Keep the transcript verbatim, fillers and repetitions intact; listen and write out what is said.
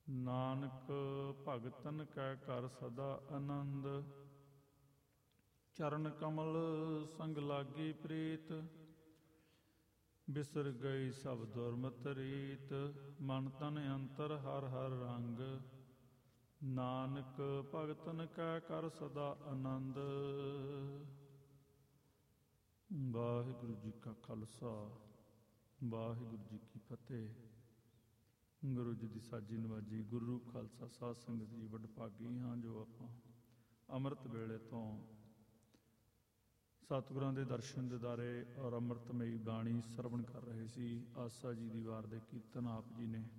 ਨਾਨਕ ਭਗਤਨ ਕੈ ਘਰ ਸਦਾ ਆਨੰਦ। ਚਰਨ ਕਮਲ ਸੰਗ ਲਾਗੀ ਪ੍ਰੀਤ, ਬਿਸਰ ਗਈ ਸਭ ਦੁਰਮਤ ਰੀਤ। ਮਨ ਤਨ ਅੰਤਰ ਹਰ ਹਰ ਰੰਗ, ਨਾਨਕ ਭਗਤਨ ਕੈ ਘਰ ਸਦਾ ਆਨੰਦ। ਵਾਹਿਗੁਰੂ ਜੀ ਕਾ ਖਾਲਸਾ, ਵਾਹਿਗੁਰੂ ਜੀ ਕੀ ਫਤਿਹ। ਗੁਰੂ ਜੀ ਦੀ ਸਾਜੀ ਨਵਾਜੀ, ਗੁਰੂ ਖਾਲਸਾ ਸਾਧ ਸੰਗਤ ਜੀ ਵਡਭਾਗੀ ਹਾਂ ਜੋ ਆਪਾਂ ਅੰਮ੍ਰਿਤ ਵੇਲੇ ਤੋਂ ਸਤਿਗੁਰਾਂ ਦੇ ਦਰਸ਼ਨ ਦਿਦਾਰੇ ਔਰ ਅੰਮ੍ਰਿਤਮਈ ਬਾਣੀ ਸਰਵਣ ਕਰ ਰਹੇ ਸੀ। ਆਸਾ ਜੀ ਦੀ ਵਾਰ ਦੇ ਕੀਰਤਨ ਆਪ ਜੀ ਨੇ